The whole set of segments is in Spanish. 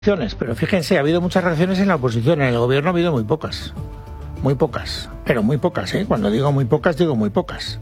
Pero fíjense, ha habido muchas reacciones en la oposición, en el gobierno ha habido muy pocas, pero muy pocas, ¿eh? Cuando digo muy pocas, digo muy pocas,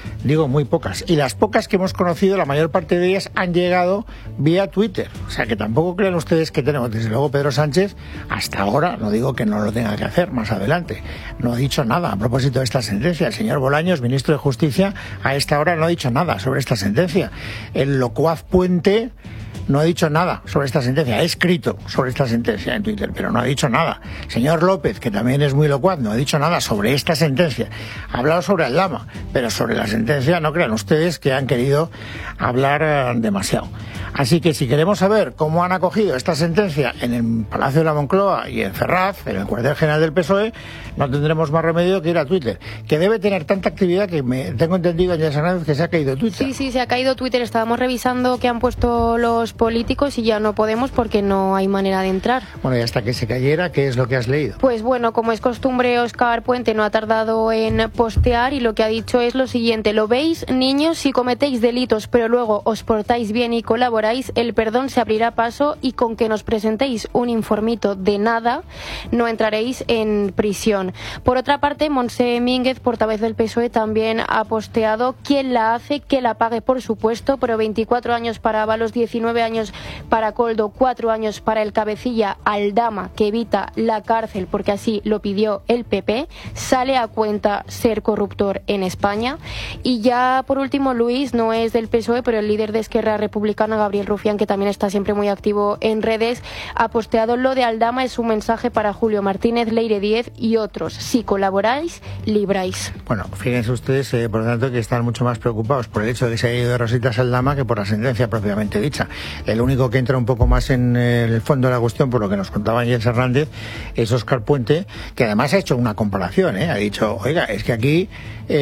y las pocas que hemos conocido, la mayor parte de ellas han llegado vía Twitter, o sea que tampoco crean ustedes que tenemos, desde luego Pedro Sánchez, hasta ahora, no digo que no lo tenga que hacer más adelante, no ha dicho nada a propósito de esta sentencia. El señor Bolaños, ministro de Justicia, a esta hora no ha dicho nada sobre esta sentencia. El locuaz Puente no ha dicho nada sobre esta sentencia, ha escrito sobre esta sentencia en Twitter, pero no ha dicho nada. El señor López, que también es muy locuaz, no ha dicho nada sobre esta sentencia. Ha hablado sobre Aldama, pero sobre la sentencia no crean ustedes que han querido hablar demasiado. Así que si queremos saber cómo han acogido esta sentencia en el Palacio de la Moncloa y en Ferraz, en el cuartel general del PSOE, no tendremos más remedio que ir a Twitter, que debe tener tanta actividad que tengo entendido, Ángel Hernández, que se ha caído Twitter. Sí, se ha caído Twitter. Estábamos revisando qué han puesto los políticos y ya no podemos porque no hay manera de entrar. Bueno, y hasta que se cayera, ¿qué es lo que has leído? Pues bueno, como es costumbre, Óscar Puente no ha tardado en postear y lo que ha dicho es lo siguiente: lo veis, niños, si cometéis delitos pero luego os portáis bien y colaboráis, el perdón se abrirá paso y con que nos presentéis un informito de nada, no entraréis en prisión. Por otra parte, Montse Mínguez, portavoz del PSOE, también ha posteado: quien la hace, que la pague por supuesto, pero 24 años para Ábalos, 19 años para Koldo, 4 años para el cabecilla Aldama, que evita la cárcel porque así lo pidió el PP. Sale a cuenta ser corruptor en España. Y ya por último, Luis, no es del PSOE, pero el líder de Esquerra Republicana, Gabriel Rufián, que también está siempre muy activo en redes, ha posteado: lo de Aldama es un mensaje para Julio Martínez, Leire Díez y otros. Si colaboráis, libráis. Bueno, fíjense ustedes, por lo tanto, que están mucho más preocupados por el hecho de que se haya ido de rositas Aldama que por la sentencia propiamente dicha. El único que entra un poco más en el fondo de la cuestión, por lo que nos contaba Ángel Hernández, es Óscar Puente, que además ha hecho una comparación, ha dicho: oiga, es que aquí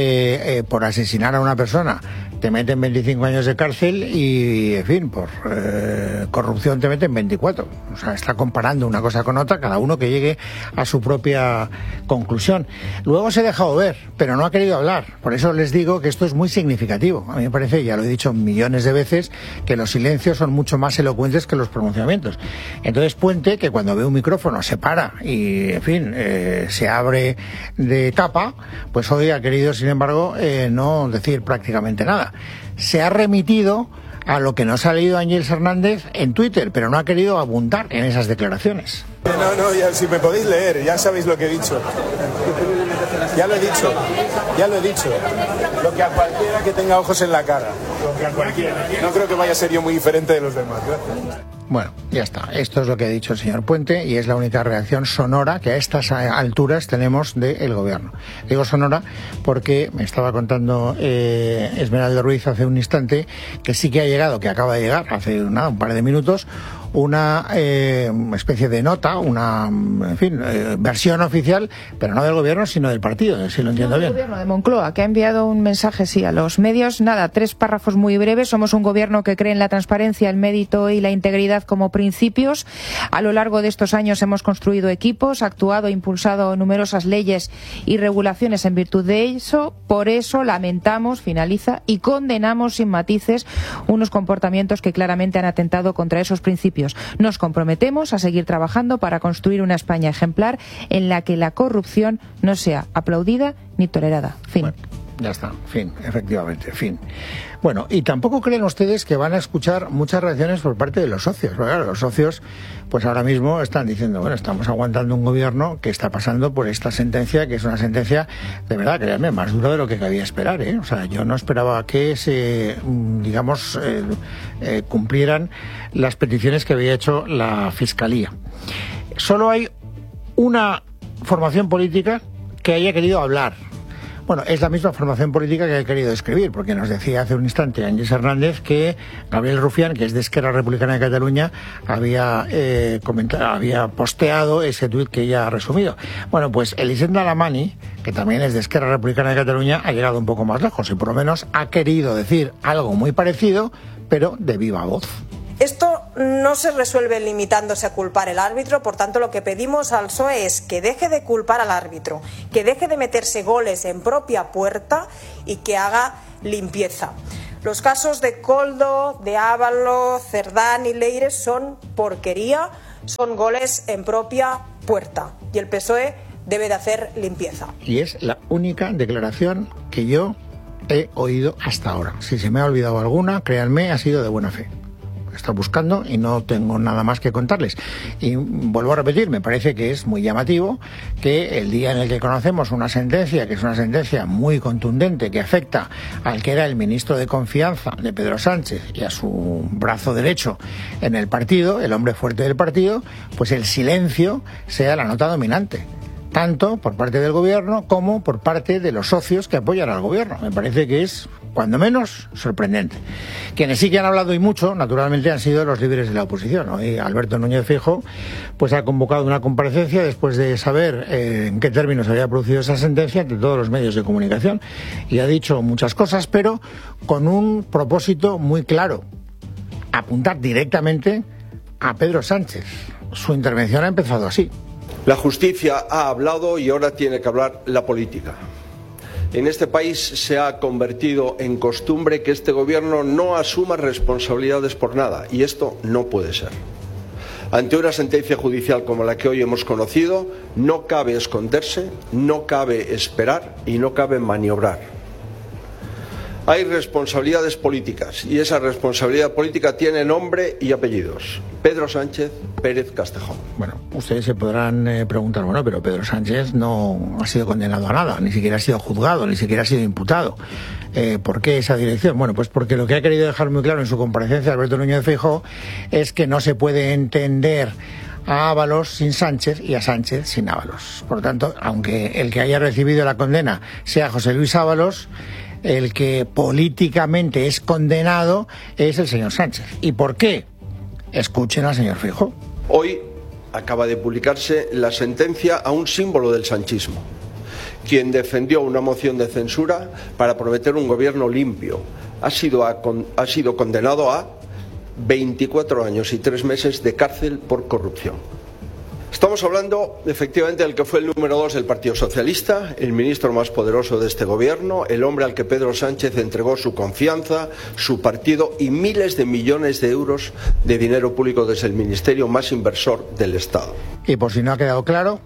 por asesinar a una persona te meten 25 años de cárcel y, en fin, por corrupción te meten 24. O sea, está comparando una cosa con otra, cada uno que llegue a su propia conclusión. Luego se ha dejado ver, pero no ha querido hablar. Por eso les digo que esto es muy significativo. A mí me parece, ya lo he dicho millones de veces, que los silencios son mucho más elocuentes que los pronunciamientos. Entonces Puente, que cuando ve un micrófono se para y, en fin, se abre de tapa, pues hoy ha querido, sin embargo, no decir prácticamente nada. Se ha remitido a lo que nos ha leído Ángel Hernández en Twitter, pero no ha querido abundar en esas declaraciones. No, ya, si me podéis leer, ya sabéis lo que he dicho. Ya lo he dicho. Lo que a cualquiera que tenga ojos en la cara. Lo que a cualquiera. No creo que vaya a ser yo muy diferente de los demás. Gracias. Bueno, ya está. Esto es lo que ha dicho el señor Puente y es la única reacción sonora que a estas alturas tenemos del gobierno. Digo sonora porque me estaba contando Esmeralda Ruiz hace un instante que sí que ha llegado, que acaba de llegar hace un par de minutos, una especie de nota, una versión oficial, pero no del gobierno, sino del partido, si lo entiendo bien. El gobierno de Moncloa, que ha enviado un mensaje, sí, a los medios. Nada, 3 párrafos muy breves. Somos un gobierno que cree en la transparencia, el mérito y la integridad como principios. A lo largo de estos años hemos construido equipos, actuado e impulsado numerosas leyes y regulaciones en virtud de eso. Por eso lamentamos, finaliza, y condenamos sin matices unos comportamientos que claramente han atentado contra esos principios. Nos comprometemos a seguir trabajando para construir una España ejemplar en la que la corrupción no sea aplaudida ni tolerada. Fin. Bueno, ya está, fin, efectivamente, fin. Bueno, y tampoco creen ustedes que van a escuchar muchas reacciones por parte de los socios. Porque, claro, los socios, pues ahora mismo están diciendo: bueno, estamos aguantando un gobierno que está pasando por esta sentencia, que es una sentencia, de verdad, créanme, más dura de lo que cabía esperar, O sea, yo no esperaba que se, digamos, cumplieran las peticiones que había hecho la Fiscalía. Solo hay una formación política que haya querido hablar. Bueno, es la misma formación política que ha querido escribir, porque nos decía hace un instante Ángel Hernández que Gabriel Rufián, que es de Esquerra Republicana de Cataluña, había posteado ese tuit que ya ha resumido. Bueno, pues Elisenda Alamany, que también es de Esquerra Republicana de Cataluña, ha llegado un poco más lejos y por lo menos ha querido decir algo muy parecido, pero de viva voz. Esto no se resuelve limitándose a culpar al árbitro, por tanto lo que pedimos al PSOE es que deje de culpar al árbitro, que deje de meterse goles en propia puerta y que haga limpieza. Los casos de Koldo, de Ábalos, Cerdán y Leire son porquería, son goles en propia puerta y el PSOE debe de hacer limpieza. Y es la única declaración que yo he oído hasta ahora. Si se me ha olvidado alguna, créanme, ha sido de buena fe. Estoy buscando y no tengo nada más que contarles. Y vuelvo a repetir, me parece que es muy llamativo que el día en el que conocemos una sentencia, que es una sentencia muy contundente, que afecta al que era el ministro de confianza de Pedro Sánchez y a su brazo derecho en el partido, el hombre fuerte del partido, pues el silencio sea la nota dominante, tanto por parte del gobierno como por parte de los socios que apoyan al gobierno. Me parece que es, cuando menos, sorprendente. Quienes sí que han hablado y mucho, naturalmente, han sido los líderes de la oposición. Hoy Alberto Núñez Feijóo pues ha convocado una comparecencia después de saber en qué términos había producido esa sentencia ante todos los medios de comunicación, y ha dicho muchas cosas, pero con un propósito muy claro: apuntar directamente a Pedro Sánchez. Su intervención ha empezado así. La justicia ha hablado y ahora tiene que hablar la política. En este país se ha convertido en costumbre que este gobierno no asuma responsabilidades por nada, y esto no puede ser. Ante una sentencia judicial como la que hoy hemos conocido, no cabe esconderse, no cabe esperar y no cabe maniobrar. Hay responsabilidades políticas y esa responsabilidad política tiene nombre y apellidos: Pedro Sánchez Pérez Castejón. Bueno, ustedes se podrán preguntar, bueno, pero Pedro Sánchez no ha sido condenado a nada, ni siquiera ha sido juzgado, ni siquiera ha sido imputado. ¿Por qué esa dirección? Bueno, pues porque lo que ha querido dejar muy claro en su comparecencia Alberto Núñez Feijóo es que no se puede entender a Ábalos sin Sánchez y a Sánchez sin Ábalos. Por lo tanto, aunque el que haya recibido la condena sea José Luis Ábalos, el que políticamente es condenado es el señor Sánchez. ¿Y por qué? Escuchen al señor Feijóo. Hoy acaba de publicarse la sentencia a un símbolo del sanchismo, quien defendió una moción de censura para prometer un gobierno limpio. Ha sido condenado a 24 años y 3 meses de cárcel por corrupción. Estamos hablando, efectivamente, del que fue el número 2 del Partido Socialista, el ministro más poderoso de este gobierno, el hombre al que Pedro Sánchez entregó su confianza, su partido y miles de millones de euros de dinero público desde el ministerio más inversor del Estado. Y por si no ha quedado claro,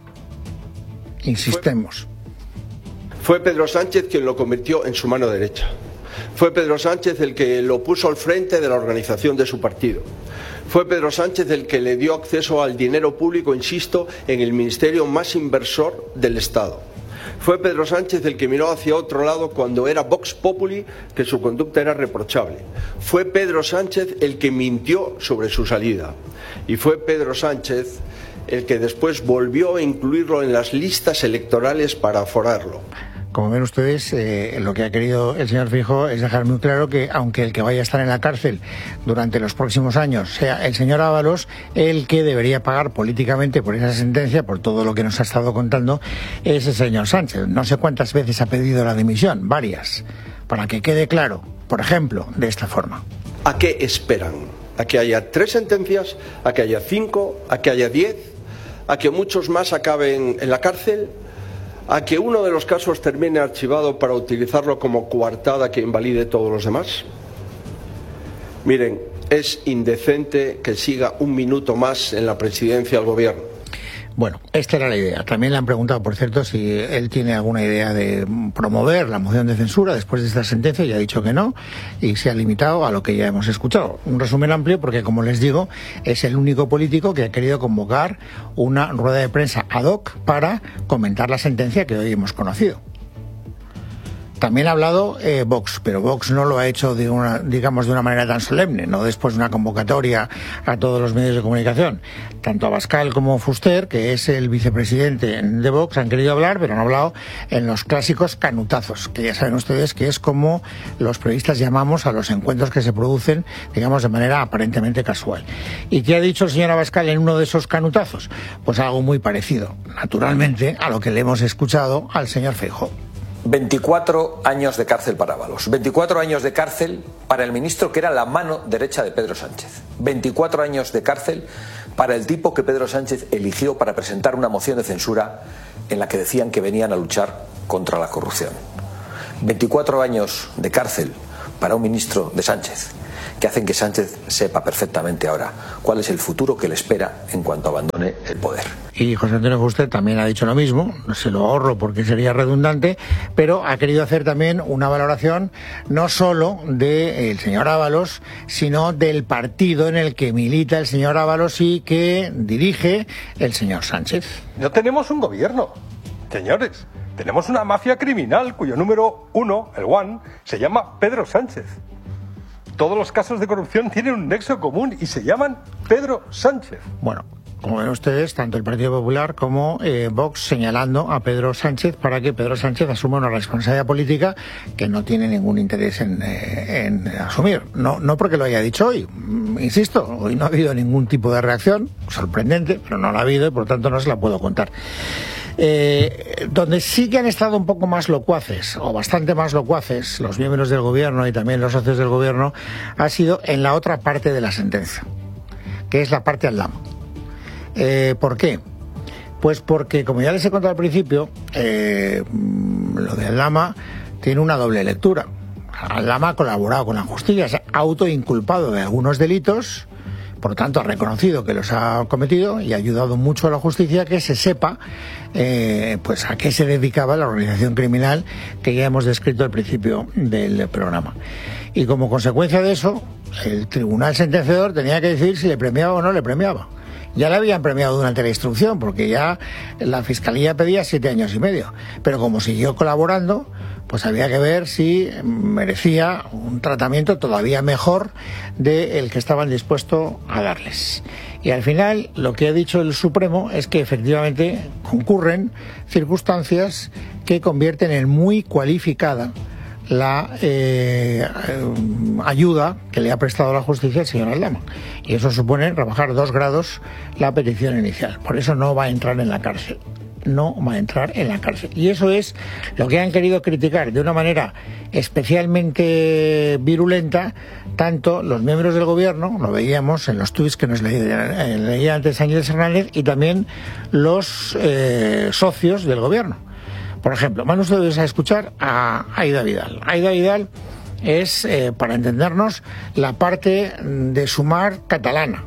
insistemos. Fue Pedro Sánchez quien lo convirtió en su mano derecha. Fue Pedro Sánchez el que lo puso al frente de la organización de su partido. Fue Pedro Sánchez el que le dio acceso al dinero público, insisto, en el ministerio más inversor del Estado. Fue Pedro Sánchez el que miró hacia otro lado cuando era Vox Populi, que su conducta era reprochable. Fue Pedro Sánchez el que mintió sobre su salida. Y fue Pedro Sánchez el que después volvió a incluirlo en las listas electorales para aforarlo. Como ven ustedes, lo que ha querido el señor Feijóo es dejar muy claro que, aunque el que vaya a estar en la cárcel durante los próximos años sea el señor Ábalos, el que debería pagar políticamente por esa sentencia, por todo lo que nos ha estado contando, es el señor Sánchez. No sé cuántas veces ha pedido la dimisión, varias, para que quede claro, por ejemplo, de esta forma. ¿A qué esperan? ¿A que haya 3 sentencias? ¿A que haya 5? ¿A que haya 10? ¿A que muchos más acaben en la cárcel? ¿A que uno de los casos termine archivado para utilizarlo como coartada que invalide todos los demás? Miren, es indecente que siga un minuto más en la presidencia del gobierno. Bueno, esta era la idea. También le han preguntado, por cierto, si él tiene alguna idea de promover la moción de censura después de esta sentencia, y ha dicho que no, y se ha limitado a lo que ya hemos escuchado. Un resumen amplio porque, como les digo, es el único político que ha querido convocar una rueda de prensa ad hoc para comentar la sentencia que hoy hemos conocido. También ha hablado Vox, pero Vox no lo ha hecho de una manera tan solemne, no después de una convocatoria a todos los medios de comunicación. Tanto Abascal como Fuster, que es el vicepresidente de Vox, han querido hablar, pero han hablado en los clásicos canutazos, que ya saben ustedes que es como los periodistas llamamos a los encuentros que se producen, digamos, de manera aparentemente casual. ¿Y qué ha dicho el señor Abascal en uno de esos canutazos? Pues algo muy parecido, naturalmente, a lo que le hemos escuchado al señor Feijóo. 24 años de cárcel para Ábalos, 24 años de cárcel para el ministro que era la mano derecha de Pedro Sánchez, 24 años de cárcel para el tipo que Pedro Sánchez eligió para presentar una moción de censura en la que decían que venían a luchar contra la corrupción, 24 años de cárcel para un ministro de Sánchez que hacen que Sánchez sepa perfectamente ahora cuál es el futuro que le espera en cuanto abandone el poder. Y José Antonio Fuster también ha dicho lo mismo, no se lo ahorro porque sería redundante, pero ha querido hacer también una valoración no solo del señor Ábalos, sino del partido en el que milita el señor Ábalos y que dirige el señor Sánchez. No tenemos un gobierno, señores. Tenemos una mafia criminal cuyo número 1, el One, se llama Pedro Sánchez. Todos los casos de corrupción tienen un nexo común y se llaman Pedro Sánchez. Bueno, como ven ustedes, tanto el Partido Popular como Vox señalando a Pedro Sánchez para que Pedro Sánchez asuma una responsabilidad política que no tiene ningún interés en asumir. No porque lo haya dicho hoy, insisto, hoy no ha habido ningún tipo de reacción, sorprendente, pero no la ha habido y por tanto no se la puedo contar. Donde sí que han estado un poco más locuaces, o bastante más locuaces, los miembros del gobierno y también los socios del gobierno, ha sido en la otra parte de la sentencia, que es la parte Aldama. ¿Por qué? Pues porque, como ya les he contado al principio, lo de Aldama tiene una doble lectura. Aldama ha colaborado con la justicia, se ha autoinculpado de algunos delitos, por lo tanto ha reconocido que los ha cometido y ha ayudado mucho a la justicia que se sepa pues a qué se dedicaba la organización criminal que ya hemos descrito al principio del programa. Y como consecuencia de eso, el tribunal sentenciador tenía que decidir si le premiaba o no le premiaba. Ya le habían premiado durante la instrucción, porque ya la Fiscalía pedía 7 años y medio. Pero como siguió colaborando, pues había que ver si merecía un tratamiento todavía mejor del que estaban dispuestos a darles. Y al final, lo que ha dicho el Supremo es que efectivamente concurren circunstancias que convierten en muy cualificada la ayuda que le ha prestado la justicia al señor Aldama. Y eso supone rebajar 2 grados la petición inicial. Por eso no va a entrar en la cárcel. No va a entrar en la cárcel. Y eso es lo que han querido criticar de una manera especialmente virulenta tanto los miembros del gobierno, lo veíamos en los tuits que nos leía antes Ángeles Hernández, y también los socios del gobierno. Por ejemplo, van ustedes a escuchar a Aida Vidal. Aida Vidal es, para entendernos, la parte de Sumar catalana.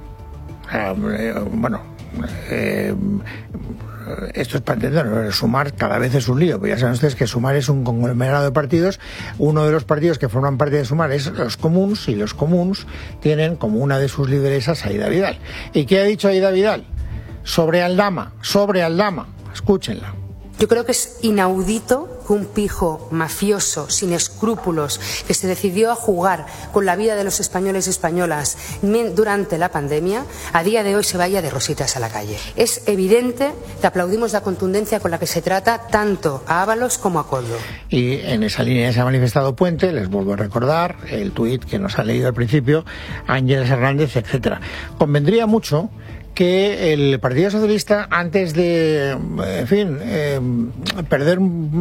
Esto es para entenderlo. Sumar cada vez es un lío, pero ya saben ustedes que Sumar es un conglomerado de partidos. Uno de los partidos que forman parte de Sumar es los Comuns, y los Comuns tienen como una de sus lideresas a Aida Vidal. ¿Y qué ha dicho Aida Vidal? Sobre Aldama, escúchenla. Yo creo que es inaudito que un pijo mafioso, sin escrúpulos, que se decidió a jugar con la vida de los españoles y españolas durante la pandemia, a día de hoy se vaya de rositas a la calle. Es evidente que aplaudimos la contundencia con la que se trata tanto a Ábalos como a Koldo. Y en esa línea se ha manifestado Puente, les vuelvo a recordar, el tuit que nos ha leído al principio, Ángeles Hernández, etcétera. Convendría mucho que el Partido Socialista, antes de, perder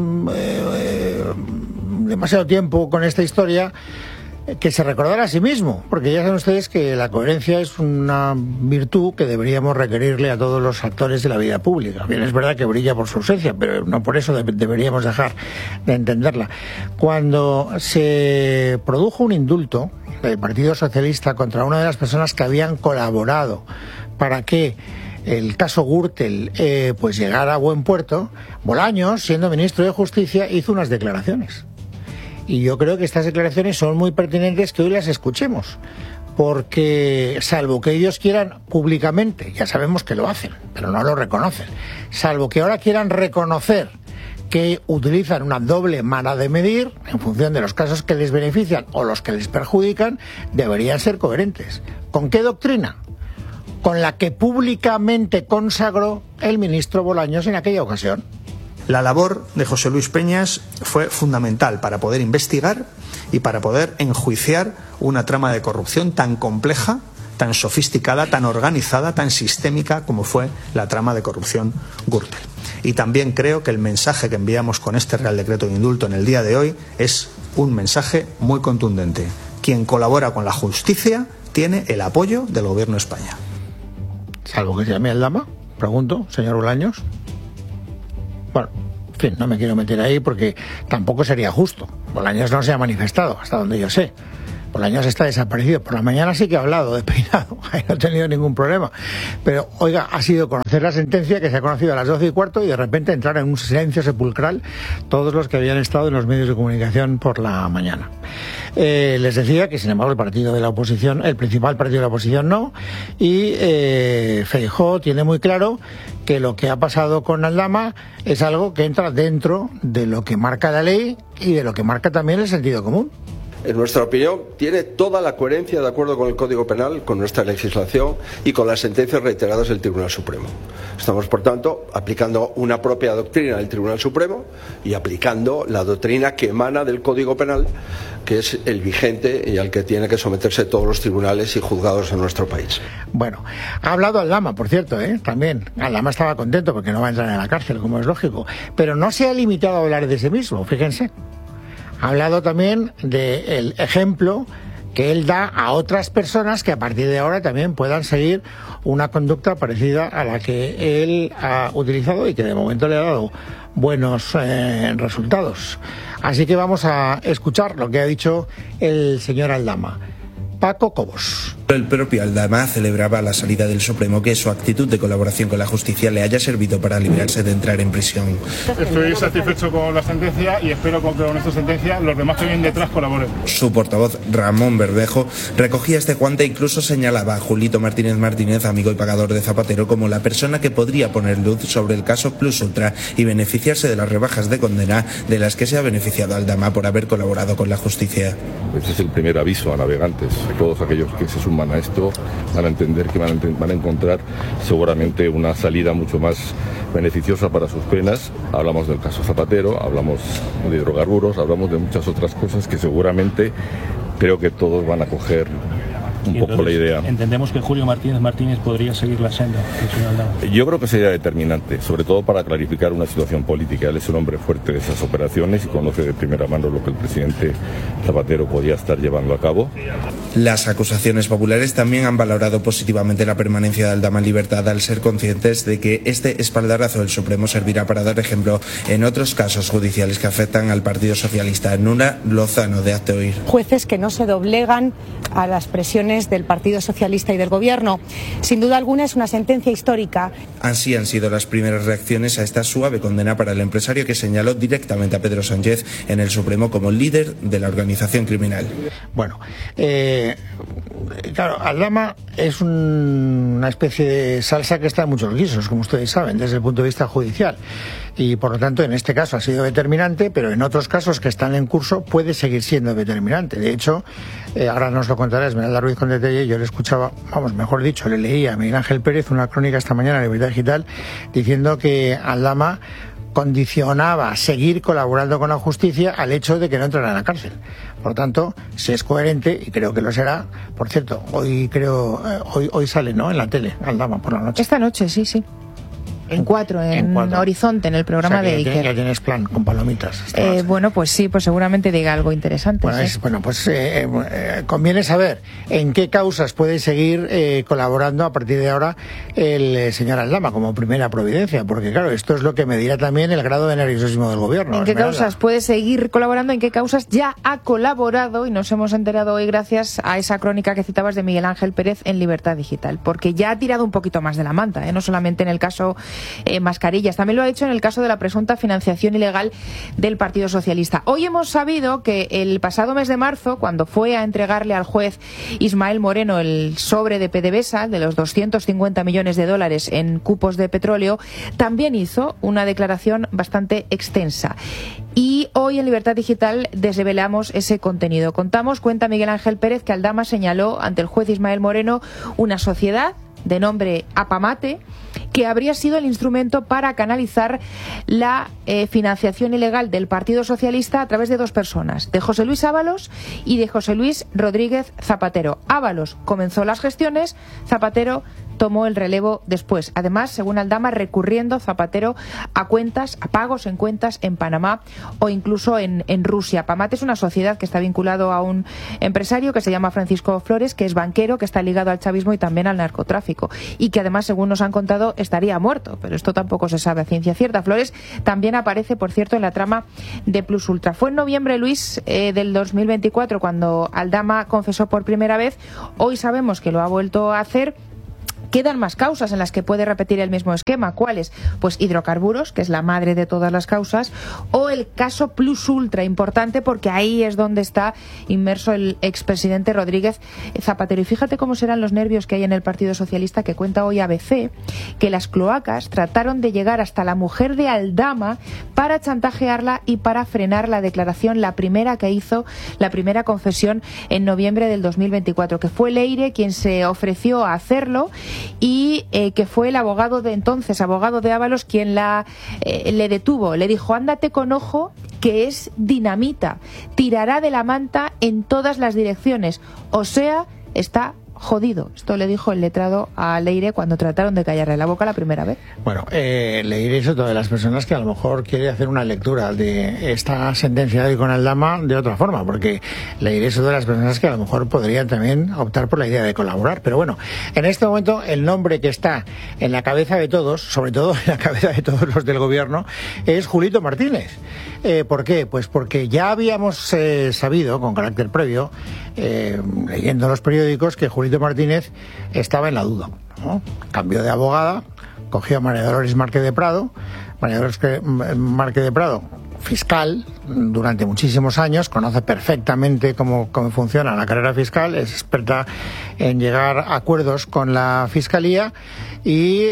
demasiado tiempo con esta historia, que se recordara a sí mismo, porque ya saben ustedes que la coherencia es una virtud que deberíamos requerirle a todos los actores de la vida pública. Bien, es verdad que brilla por su ausencia, pero no por eso deberíamos dejar de entenderla. Cuando se produjo un indulto del Partido Socialista contra una de las personas que habían colaborado para que el caso Gürtel pues llegara a buen puerto, Bolaños, siendo ministro de Justicia, hizo unas declaraciones. Y yo creo que estas declaraciones son muy pertinentes que hoy las escuchemos, porque salvo que ellos quieran públicamente, ya sabemos que lo hacen, pero no lo reconocen, salvo que ahora quieran reconocer que utilizan una doble vara de medir en función de los casos que les benefician o los que les perjudican, deberían ser coherentes. ¿Con qué doctrina? Con la que públicamente consagró el ministro Bolaños en aquella ocasión. La labor de José Luis Peñas fue fundamental para poder investigar y para poder enjuiciar una trama de corrupción tan compleja, tan sofisticada, tan organizada, tan sistémica como fue la trama de corrupción Gürtel. Y también creo que el mensaje que enviamos con este Real Decreto de Indulto en el día de hoy es un mensaje muy contundente. Quien colabora con la justicia tiene el apoyo del Gobierno de España. Salvo que se llame Aldama, pregunto, señor Bolaños. Bueno, en fin, no me quiero meter ahí porque tampoco sería justo. Bolaños no se ha manifestado, hasta donde yo sé. Por la mañana está desaparecido. Por la mañana sí que ha hablado de peinado. No ha tenido ningún problema. Pero, oiga, ha sido conocer la sentencia que se ha conocido a las 12:15 y de repente entrar en un silencio sepulcral todos los que habían estado en los medios de comunicación por la mañana. Les decía que, sin embargo, el partido de la oposición, el principal partido de la oposición no, y Feijóo tiene muy claro que lo que ha pasado con Aldama es algo que entra dentro de lo que marca la ley y de lo que marca también el sentido común. En nuestra opinión, tiene toda la coherencia de acuerdo con el Código Penal, con nuestra legislación y con las sentencias reiteradas del Tribunal Supremo. Estamos, por tanto, aplicando una propia doctrina del Tribunal Supremo y aplicando la doctrina que emana del Código Penal, que es el vigente y al que tienen que someterse todos los tribunales y juzgados en nuestro país. Bueno, ha hablado Aldama, por cierto, también. Aldama estaba contento porque no va a entrar en la cárcel, como es lógico, pero no se ha limitado a hablar de sí mismo, fíjense. Ha hablado también del ejemplo que él da a otras personas que a partir de ahora también puedan seguir una conducta parecida a la que él ha utilizado y que de momento le ha dado buenos resultados. Así que vamos a escuchar lo que ha dicho el señor Aldama. Paco Cobos. El propio Aldama celebraba a la salida del Supremo que su actitud de colaboración con la justicia le haya servido para librarse de entrar en prisión. Estoy satisfecho con la sentencia y espero que con esta sentencia los demás que vienen detrás colaboren. Su portavoz, Ramón Verdejo, recogía este guante e incluso señalaba a Julito Martínez Martínez, amigo y pagador de Zapatero, como la persona que podría poner luz sobre el caso Plus Ultra y beneficiarse de las rebajas de condena de las que se ha beneficiado Aldama por haber colaborado con la justicia. Este es el primer aviso a navegantes. Todos aquellos que se suman a esto van a entender que van a encontrar seguramente una salida mucho más beneficiosa para sus penas. Hablamos del caso Zapatero, hablamos de hidrocarburos, hablamos de muchas otras cosas que seguramente creo que todos van a coger un poco la idea. Entendemos que Julio Martínez podría seguir la senda. Yo creo que sería determinante, sobre todo para clarificar una situación política. Él es un hombre fuerte de esas operaciones y conoce de primera mano lo que el presidente Zapatero podía estar llevando a cabo. Las acusaciones populares también han valorado positivamente la permanencia de Aldama en libertad al ser conscientes de que este espaldarazo del Supremo servirá para dar ejemplo en otros casos judiciales que afectan al Partido Socialista. Nura Lozano, de Hazte Oír. Jueces que no se doblegan a las presiones del Partido Socialista y del Gobierno. Sin duda alguna es una sentencia histórica. Así han sido las primeras reacciones a esta suave condena para el empresario que señaló directamente a Pedro Sánchez en el Supremo como líder de la organización criminal. Bueno, claro, Aldama es una especie de salsa que está en muchos guisos, como ustedes saben, desde el punto de vista judicial. Y por lo tanto, en este caso ha sido determinante, pero en otros casos que están en curso puede seguir siendo determinante. De hecho, ahora nos lo contará Esmeralda Ruiz Condetelle. Yo le escuchaba, mejor dicho, le leía a Miguel Ángel Pérez una crónica esta mañana en Libertad Digital diciendo que Aldama condicionaba seguir colaborando con la justicia al hecho de que no entrara en la cárcel. Por lo tanto, si es coherente, y creo que lo será, por cierto, hoy sale, ¿no?, en la tele, Aldama, por la noche. Esta noche, sí. En 4, en Horizonte, en el programa de Iker. Ya tienes plan con palomitas. Bueno, pues sí, pues seguramente diga algo interesante. Conviene saber en qué causas puede seguir colaborando a partir de ahora el señor Aldama como primera providencia, porque claro, esto es lo que medirá también el grado de nerviosismo del gobierno. ¿En qué causas puede seguir colaborando? ¿En qué causas ya ha colaborado? Y nos hemos enterado hoy gracias a esa crónica que citabas de Miguel Ángel Pérez en Libertad Digital, porque ya ha tirado un poquito más de la manta, no solamente en el caso mascarillas, también lo ha hecho en el caso de la presunta financiación ilegal del Partido Socialista. Hoy hemos sabido que el pasado mes de marzo, cuando fue a entregarle al juez Ismael Moreno el sobre de PDVSA de los 250 millones de dólares en cupos de petróleo, también hizo una declaración bastante extensa. Y hoy en Libertad Digital desvelamos ese contenido. Cuenta Miguel Ángel Pérez que Aldama señaló ante el juez Ismael Moreno una sociedad de nombre Apamate, que habría sido el instrumento para canalizar la financiación ilegal del Partido Socialista a través de dos personas, de José Luis Ábalos y de José Luis Rodríguez Zapatero. Ábalos comenzó las gestiones, Zapatero tomó el relevo después. Además, según Aldama, recurriendo Zapatero a cuentas, a pagos en cuentas en Panamá o incluso en Rusia. PAMAT es una sociedad que está vinculado a un empresario que se llama Francisco Flores, que es banquero, que está ligado al chavismo y también al narcotráfico, y que además, según nos han contado, estaría muerto, pero esto tampoco se sabe a ciencia cierta. Flores también aparece, por cierto, en la trama de Plus Ultra. Fue en noviembre, Luis, del 2024 cuando Aldama confesó por primera vez. Hoy sabemos que lo ha vuelto a hacer. Quedan más causas en las que puede repetir el mismo esquema. ¿Cuáles? Pues hidrocarburos, que es la madre de todas las causas, o el caso Plus Ultra, importante porque ahí es donde está inmerso el expresidente Rodríguez Zapatero. Y fíjate cómo serán los nervios que hay en el Partido Socialista, que cuenta hoy ABC que las cloacas trataron de llegar hasta la mujer de Aldama para chantajearla y para frenar la declaración, la primera que hizo, la primera confesión en noviembre del 2024, que fue Leire quien se ofreció a hacerlo, y que fue el abogado de entonces, abogado de Ábalos, quien le detuvo. Le dijo: ándate con ojo, que es dinamita, tirará de la manta en todas las direcciones, o sea, está jodido. Esto le dijo el letrado a Leire cuando trataron de callarle la boca la primera vez. Bueno, Leire es otra de las personas que a lo mejor quiere hacer una lectura de esta sentencia de hoy con Aldama de otra forma, porque Leire es otra de las personas que a lo mejor podrían también optar por la idea de colaborar. Pero bueno, en este momento el nombre que está en la cabeza de todos, sobre todo en la cabeza de todos los del gobierno, es Julito Martínez. ¿Por qué? Pues porque ya habíamos sabido, con carácter previo, leyendo los periódicos, que Julito Martínez estaba en la duda, ¿no? Cambió de abogada, cogió a María Dolores Márquez de Prado. María Dolores Márquez de Prado, fiscal durante muchísimos años, conoce perfectamente cómo funciona la carrera fiscal, es experta en llegar a acuerdos con la Fiscalía y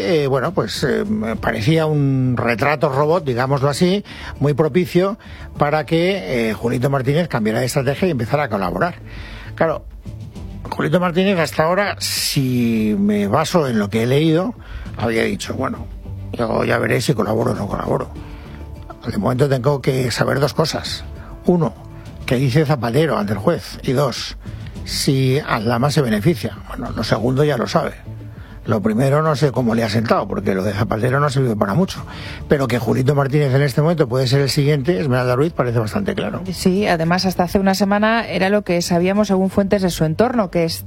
parecía un retrato robot, digámoslo así, muy propicio para que Julito Martínez cambiara de estrategia y empezara a colaborar. Claro, Julito Martínez hasta ahora, si me baso en lo que he leído, había dicho, bueno, yo ya veré si colaboro o no colaboro. De momento tengo que saber dos cosas. Uno, qué dice Zapatero ante el juez. Y dos, si Aldama se beneficia. Bueno, lo segundo ya lo sabe. Lo primero no sé cómo le ha sentado, porque lo de Zapatero no ha servido para mucho. Pero que Julito Martínez en este momento puede ser el siguiente, Esmeralda Ruiz, parece bastante claro. Sí, además hasta hace una semana era lo que sabíamos según fuentes de su entorno, que es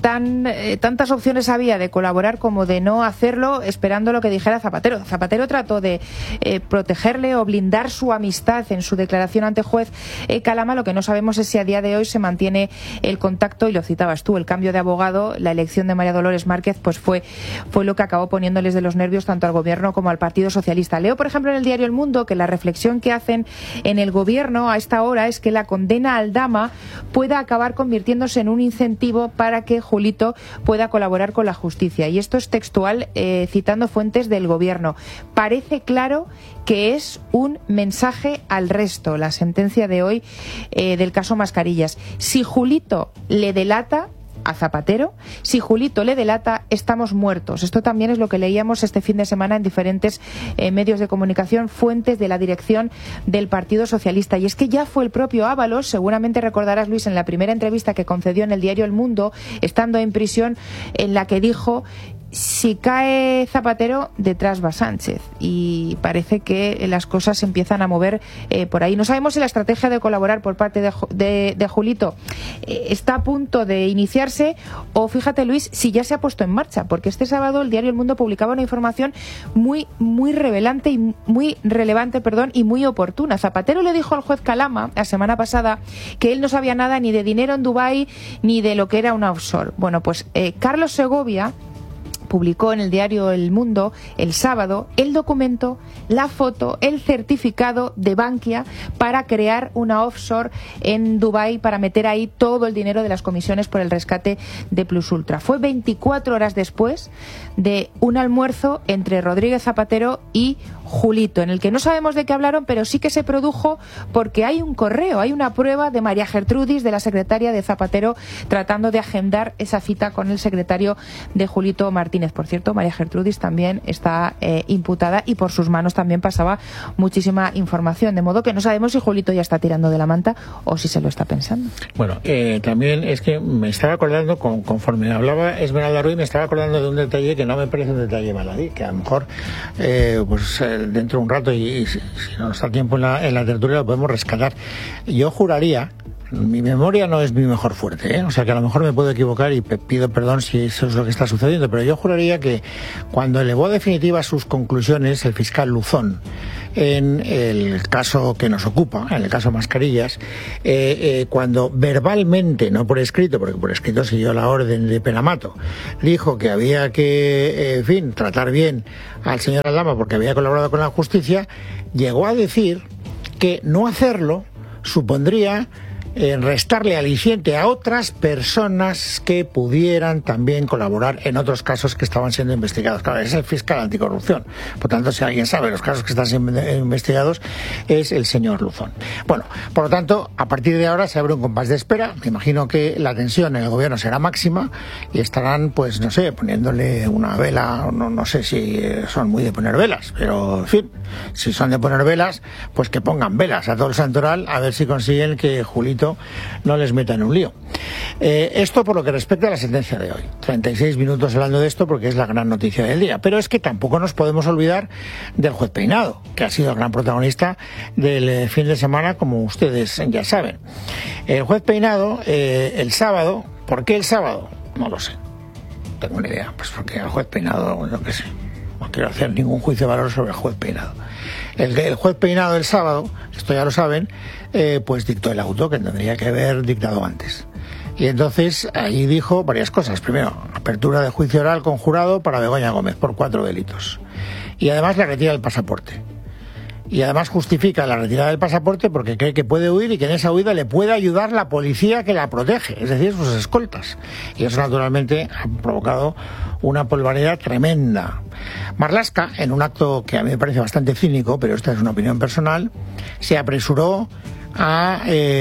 tantas opciones había de colaborar como de no hacerlo, esperando lo que dijera Zapatero. Zapatero trató de protegerle o blindar su amistad en su declaración ante juez Calama. Lo que no sabemos es si a día de hoy se mantiene el contacto, y lo citabas tú, el cambio de abogado, la elección de María Dolores Márquez, pues fue lo que acabó poniéndoles de los nervios tanto al gobierno como al Partido Socialista. Leo, por ejemplo, en el diario El Mundo que la reflexión que hacen en el gobierno a esta hora es que la condena a Aldama pueda acabar convirtiéndose en un incentivo para que Julito pueda colaborar con la justicia. Y esto es textual, citando fuentes del gobierno. Parece claro que es un mensaje al resto, la sentencia de hoy del caso Mascarillas. Si Julito le delata a Zapatero, si Julito le delata, estamos muertos. Esto también es lo que leíamos este fin de semana en diferentes medios de comunicación, fuentes de la dirección del Partido Socialista. Y es que ya fue el propio Ábalos, seguramente recordarás, Luis, en la primera entrevista que concedió en el diario El Mundo, estando en prisión, en la que dijo: si cae Zapatero, detrás va Sánchez. Y parece que las cosas se empiezan a mover por ahí. No sabemos si la estrategia de colaborar por parte de Julito está a punto de iniciarse, o fíjate, Luis, si ya se ha puesto en marcha, porque este sábado el diario El Mundo publicaba una información muy relevante y muy relevante, y muy oportuna. Zapatero le dijo al juez Calama la semana pasada que él no sabía nada ni de dinero en Dubái ni de lo que era una offshore. Bueno, pues Carlos Segovia publicó en el diario El Mundo el sábado el documento, la foto, el certificado de Bankia para crear una offshore en Dubái, para meter ahí todo el dinero de las comisiones por el rescate de Plus Ultra. Fue 24 horas después de un almuerzo entre Rodríguez Zapatero y Julito, en el que no sabemos de qué hablaron, pero sí que se produjo porque hay un correo, hay una prueba de María Gertrudis, de la secretaria de Zapatero, tratando de agendar esa cita con el secretario de Julito Martínez. Por cierto, María Gertrudis también está imputada y por sus manos también pasaba muchísima información, de modo que no sabemos si Julito ya está tirando de la manta o si se lo está pensando. Bueno, también es que me estaba acordando, conforme hablaba Esmeralda Ruiz, me estaba acordando de un detalle que no me parece un detalle baladí, que a lo mejor dentro de un rato y si no nos da tiempo en la tertulia lo podemos rescatar. Yo juraría, mi memoria no es mi mejor fuerte, o sea que a lo mejor me puedo equivocar y pido perdón si eso es lo que está sucediendo, pero yo juraría que cuando elevó definitivas sus conclusiones el fiscal Luzón en el caso que nos ocupa, en el caso Mascarillas, cuando verbalmente, no por escrito, porque por escrito siguió la orden de Penamato, dijo que había que, tratar bien al señor Aldama porque había colaborado con la justicia, llegó a decir que no hacerlo supondría restarle aliciente a otras personas que pudieran también colaborar en otros casos que estaban siendo investigados. Claro, es el fiscal anticorrupción. Por tanto, si alguien sabe los casos que están siendo investigados, es el señor Luzón. Bueno, por lo tanto, a partir de ahora se abre un compás de espera. Me imagino que la tensión en el gobierno será máxima y estarán, pues, no sé, poniéndole una vela. No sé si son muy de poner velas, pero, en fin, si son de poner velas, pues que pongan velas a todo el santoral a ver si consiguen que Julito no les meta en un lío. Esto por lo que respecta a la sentencia de hoy. 36 minutos hablando de esto porque es la gran noticia del día. Pero es que tampoco nos podemos olvidar del juez Peinado, que ha sido el gran protagonista del fin de semana, como ustedes ya saben. El juez Peinado, el sábado, ¿por qué el sábado? No lo sé. No tengo ni idea. Pues porque el juez Peinado, yo qué sé. No quiero hacer ningún juicio de valor sobre el juez Peinado. El juez Peinado el sábado, esto ya lo saben, pues dictó el auto que tendría que haber dictado antes. Y entonces ahí dijo varias cosas. Primero, apertura de juicio oral con jurado para Begoña Gómez por 4 delitos. Y además le retira el pasaporte. Y además justifica la retirada del pasaporte porque cree que puede huir y que en esa huida le puede ayudar la policía que la protege, es decir, sus escoltas. Y eso naturalmente ha provocado una polvareda tremenda. Marlaska, en un acto que a mí me parece bastante cínico, pero esta es una opinión personal, se apresuró a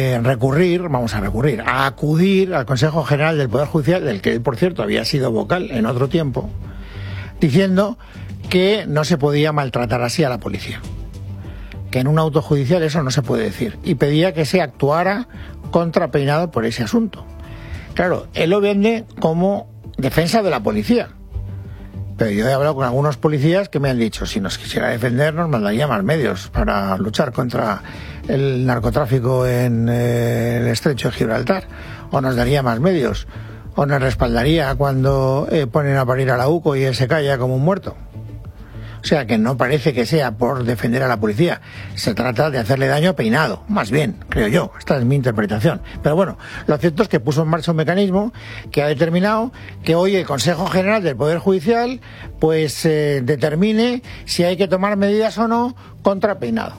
acudir al Consejo General del Poder Judicial, del que él, por cierto, había sido vocal en otro tiempo, diciendo que no se podía maltratar así a la policía, que en un auto judicial eso no se puede decir, y pedía que se actuara contra Peinado por ese asunto. Claro, él lo vende como defensa de la policía, pero yo he hablado con algunos policías que me han dicho, si nos quisiera defender nos mandaría más medios para luchar contra el narcotráfico en el estrecho de Gibraltar, o nos daría más medios, o nos respaldaría cuando ponen a parir a la UCO y él se calla como un muerto. O sea que no parece que sea por defender a la policía, se trata de hacerle daño a Peinado, más bien, creo yo, esta es mi interpretación. Pero bueno, lo cierto es que puso en marcha un mecanismo que ha determinado que hoy el Consejo General del Poder Judicial pues determine si hay que tomar medidas o no contra Peinado.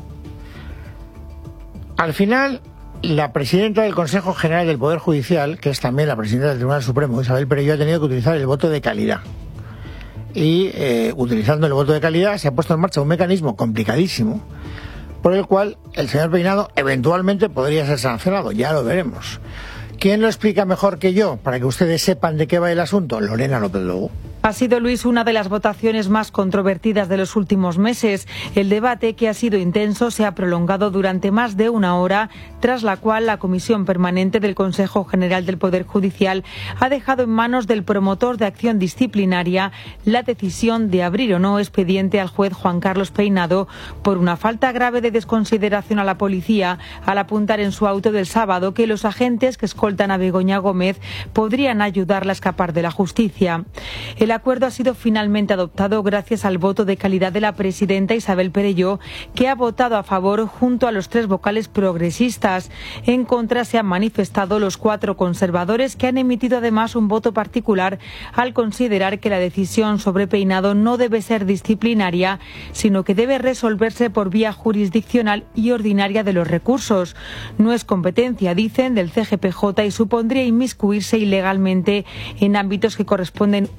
Al final, la presidenta del Consejo General del Poder Judicial, que es también la presidenta del Tribunal Supremo, Isabel Perelló, ha tenido que utilizar el voto de calidad. Y utilizando el voto de calidad se ha puesto en marcha un mecanismo complicadísimo por el cual el señor Peinado eventualmente podría ser sancionado, ya lo veremos. ¿Quién lo explica mejor que yo para que ustedes sepan de qué va el asunto? Lorena López Lobo. Ha sido, Luis, una de las votaciones más controvertidas de los últimos meses. El debate, que ha sido intenso, se ha prolongado durante más de 1 hora, tras la cual la Comisión Permanente del Consejo General del Poder Judicial ha dejado en manos del promotor de acción disciplinaria la decisión de abrir o no expediente al juez Juan Carlos Peinado por una falta grave de desconsideración a la policía al apuntar en su auto del sábado que los agentes que escoltan a Begoña Gómez podrían ayudarla a escapar de la justicia. El acuerdo ha sido finalmente adoptado gracias al voto de calidad de la presidenta Isabel Perelló, que ha votado a favor junto a los 3 vocales progresistas. En contra se han manifestado los 4 conservadores, que han emitido además un voto particular al considerar que la decisión sobre Peinado no debe ser disciplinaria, sino que debe resolverse por vía jurisdiccional y ordinaria de los recursos. No es competencia, dicen, del CGPJ y supondría inmiscuirse ilegalmente en ámbitos que corresponden únicamente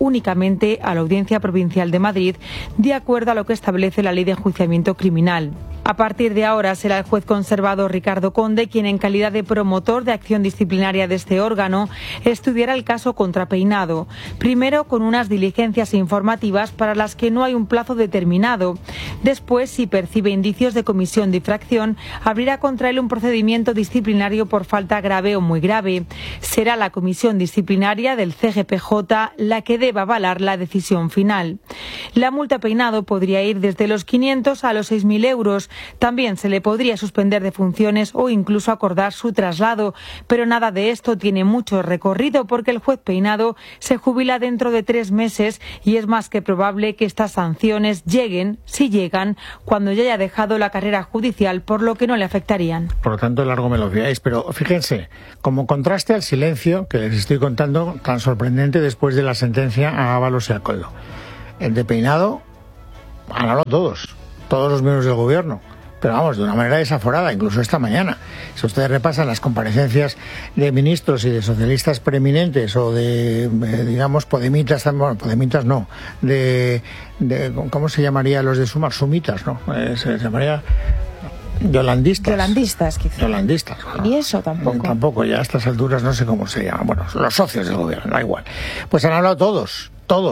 directamente a la Audiencia Provincial de Madrid, de acuerdo a lo que establece la Ley de Enjuiciamiento Criminal. A partir de ahora será el juez conservador Ricardo Conde quien, en calidad de promotor de acción disciplinaria de este órgano, estudiará el caso contra Peinado. Primero con unas diligencias informativas para las que no hay un plazo determinado. Después, si percibe indicios de comisión de infracción, abrirá contra él un procedimiento disciplinario por falta grave o muy grave. Será la comisión disciplinaria del CGPJ la que deba avalar la decisión final. La multa a Peinado podría ir desde los 500 a los 6.000 euros. También se le podría suspender de funciones o incluso acordar su traslado, pero nada de esto tiene mucho recorrido porque el juez Peinado se jubila dentro de 3 meses y es más que probable que estas sanciones lleguen, si llegan, cuando ya haya dejado la carrera judicial, por lo que no le afectarían. Por lo tanto, largo me lo fiáis, pero fíjense, como contraste al silencio que les estoy contando, tan sorprendente después de la sentencia a Ábalos y a Koldo. El de Peinado han hablado todos los miembros del gobierno, pero vamos, de una manera desaforada, incluso esta mañana. Si ustedes repasan las comparecencias de ministros y de socialistas preeminentes o de, digamos, podemitas, bueno, podemitas no, de ¿cómo se llamaría los de Sumar? Sumitas, ¿no? Se llamaría Yolandistas, quizá. Yolandistas. Bueno, y eso tampoco. Tampoco, ya a estas alturas no sé cómo se llama. Bueno, los socios del gobierno, da igual. Pues han hablado todos.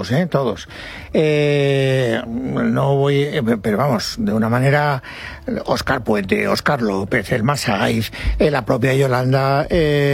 No voy, pero vamos, de una manera, Óscar Puente, Óscar López, el Masaiz, la propia Yolanda,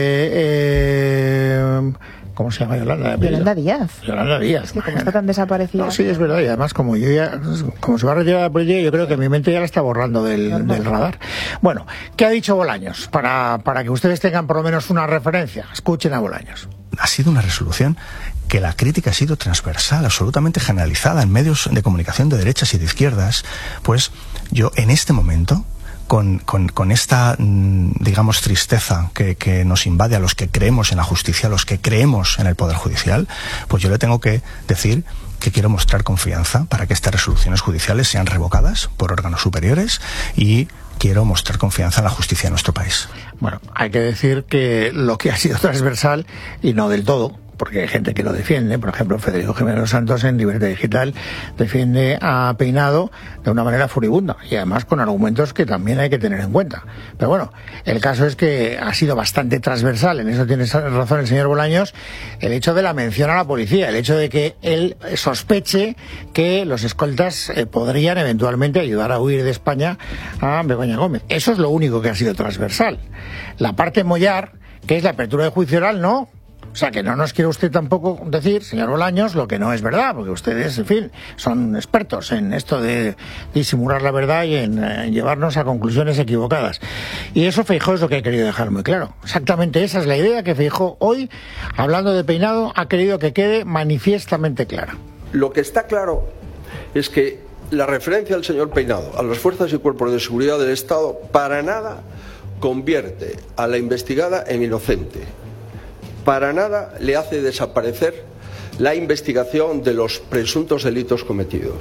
¿cómo se llama Yolanda? Yolanda Díaz. Yolanda Díaz. Sí, como está tan desaparecida. No, sí, es verdad, y además como se va a retirar la política, yo creo que mi mente ya la está borrando del radar. Bueno, ¿qué ha dicho Bolaños? Para que ustedes tengan por lo menos una referencia, escuchen a Bolaños. Ha sido una resolución que la crítica ha sido transversal, absolutamente generalizada en medios de comunicación de derechas y de izquierdas. Pues yo en este momento, con esta, digamos, tristeza que nos invade a los que creemos en la justicia, a los que creemos en el Poder Judicial, pues yo le tengo que decir que quiero mostrar confianza para que estas resoluciones judiciales sean revocadas por órganos superiores y quiero mostrar confianza en la justicia de nuestro país. Bueno, hay que decir que lo que ha sido transversal, y no del todo, porque hay gente que lo defiende, por ejemplo Federico Jiménez Santos en Libertad Digital defiende a Peinado de una manera furibunda y además con argumentos que también hay que tener en cuenta. Pero bueno, el caso es que ha sido bastante transversal, en eso tiene razón el señor Bolaños, el hecho de la mención a la policía, el hecho de que él sospeche que los escoltas podrían eventualmente ayudar a huir de España a Begoña Gómez. Eso es lo único que ha sido transversal. La parte mollar, que es la apertura de juicio oral, no. O sea, que no nos quiere usted tampoco decir, señor Bolaños, lo que no es verdad, porque ustedes, en fin, son expertos en esto de disimular la verdad y en llevarnos a conclusiones equivocadas. Y eso Feijóo es lo que ha querido dejar muy claro. Exactamente esa es la idea que Feijóo hoy, hablando de Peinado, ha querido que quede manifiestamente clara. Lo que está claro es que la referencia al señor Peinado, a las fuerzas y cuerpos de seguridad del Estado, para nada convierte a la investigada en inocente. Para nada le hace desaparecer la investigación de los presuntos delitos cometidos.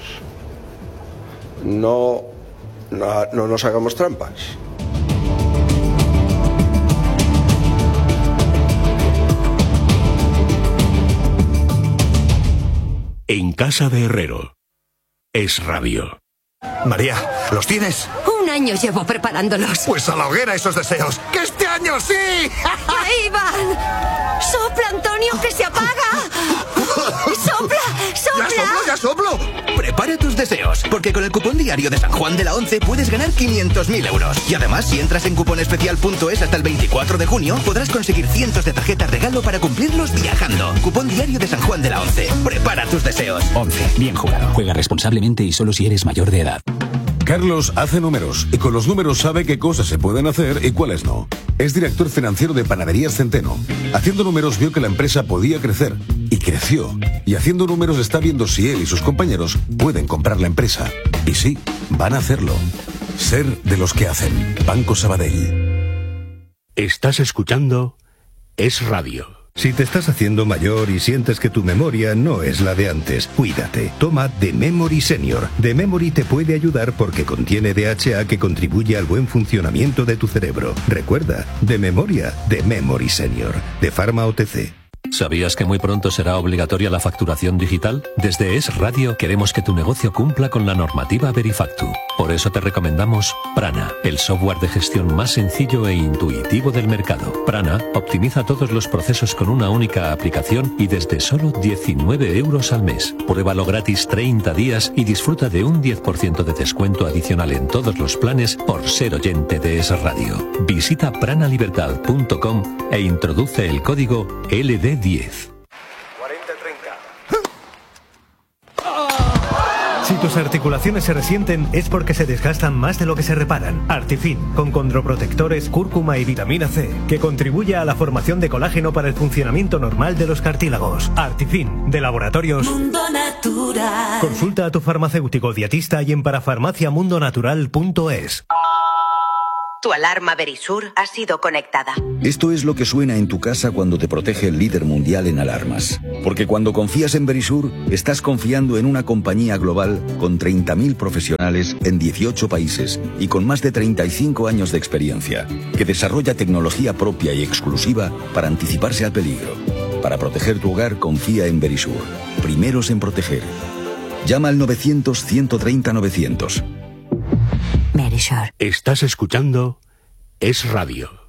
No nos hagamos trampas. En casa de Herrero. Es Radio. María, ¿los tienes? Un año llevo preparándolos. Pues a la hoguera esos deseos. ¡Que este año sí! ¡Ahí van! ¡Sopla, Antonio, que se apaga! ¡Sopla, sopla! ¡Ya soplo! Prepara tus deseos, porque con el cupón diario de San Juan de la Once puedes ganar 500.000 euros. Y además, si entras en cuponespecial.es hasta el 24 de junio, podrás conseguir cientos de tarjetas regalo para cumplirlos viajando. Cupón diario de San Juan de la Once. Prepara tus deseos. 11. Bien jugado. Juega responsablemente y solo si eres mayor de edad. Carlos hace números y con los números sabe qué cosas se pueden hacer y cuáles no. Es director financiero de Panaderías Centeno. Haciendo números vio que la empresa podía crecer y creció. Y haciendo números está viendo si él y sus compañeros pueden comprar la empresa. Y sí, van a hacerlo. Ser de los que hacen. Banco Sabadell. Estás escuchando Es Radio. Si te estás haciendo mayor y sientes que tu memoria no es la de antes, cuídate. Toma The Memory Senior. The Memory te puede ayudar porque contiene DHA que contribuye al buen funcionamiento de tu cerebro. Recuerda, de memoria, The Memory Senior. De Pharma OTC. ¿Sabías que muy pronto será obligatoria la facturación digital? Desde Es Radio queremos que tu negocio cumpla con la normativa Verifactu. Por eso te recomendamos Prana, el software de gestión más sencillo e intuitivo del mercado. Prana optimiza todos los procesos con una única aplicación y desde solo 19 euros al mes. Pruébalo gratis 30 días y disfruta de un 10% de descuento adicional en todos los planes por ser oyente de Es Radio. Visita pranalibertad.com e introduce el código LD10. Si tus articulaciones se resienten es porque se desgastan más de lo que se reparan. Artifin, con condroprotectores, cúrcuma y vitamina C, que contribuye a la formación de colágeno para el funcionamiento normal de los cartílagos. Artifin, de Laboratorios Mundo Natural. Consulta a tu farmacéutico dietista y en parafarmaciamundonatural.es. Tu alarma Verisur ha sido conectada. Esto es lo que suena en tu casa cuando te protege el líder mundial en alarmas. Porque cuando confías en Verisur, estás confiando en una compañía global con 30.000 profesionales en 18 países y con más de 35 años de experiencia, que desarrolla tecnología propia y exclusiva para anticiparse al peligro. Para proteger tu hogar, confía en Verisur. Primeros en proteger. Llama al 900-130-900. Estás escuchando Es Radio.